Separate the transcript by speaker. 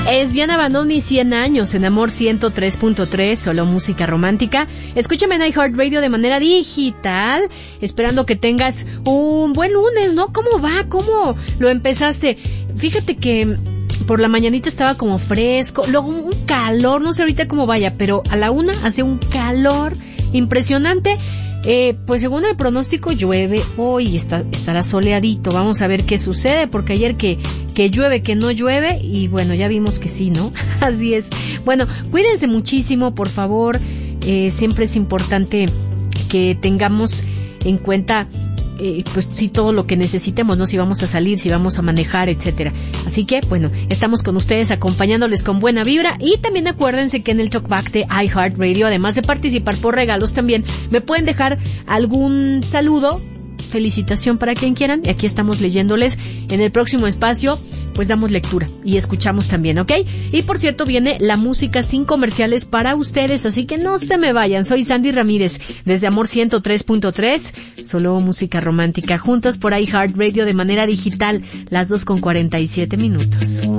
Speaker 1: Es Diana Bandoni, 100 años, en Amor 103.3, solo música romántica. Escúchame en iHeartRadio de manera digital, esperando que tengas un buen lunes, ¿no? ¿Cómo va? ¿Cómo lo empezaste? Fíjate que por la mañanita estaba como fresco, luego un calor, no sé ahorita cómo vaya, pero a la 1 hace un calor impresionante. Pues según el pronóstico llueve hoy, estará soleadito. Vamos a ver qué sucede, porque ayer que llueve, que no llueve, y bueno, ya vimos que sí, ¿no? Así es. Bueno, cuídense muchísimo, por favor. Siempre es importante que tengamos en cuenta pues sí, todo lo que necesitemos, ¿no? Si vamos a salir, si vamos a manejar, etcétera. Así que, bueno, estamos con ustedes acompañándoles con buena vibra, y también acuérdense que en el Talkback de iHeartRadio, además de participar por regalos, también me pueden dejar algún saludo, felicitación para quien quieran, y aquí estamos leyéndoles. En el próximo espacio pues damos lectura y escuchamos también, ¿ok? Y por cierto, viene la música sin comerciales para ustedes, así que no se me vayan. Soy Sandy Ramírez, desde Amor 103.3, solo música romántica, juntos por iHeartRadio de manera digital, las 2:47 minutos.